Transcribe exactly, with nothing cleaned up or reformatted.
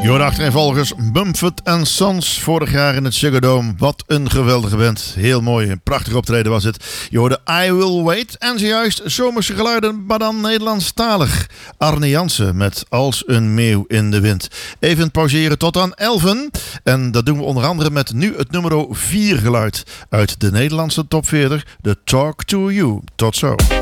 Je hoorde achtereenvolgens Mumford and Sons vorig jaar in het Ziggo Dome. Wat een geweldige band. Heel mooi, een prachtig optreden was het. Je hoorde I Will Wait en zojuist zomerse geluiden, maar dan Nederlandstalig. Arne Jansen met Als een meeuw in de wind. Even pauzeren tot aan elfen. En dat doen we onder andere met nu het nummer vier geluid uit de Nederlandse top veertig, de Talk to You. Tot zo.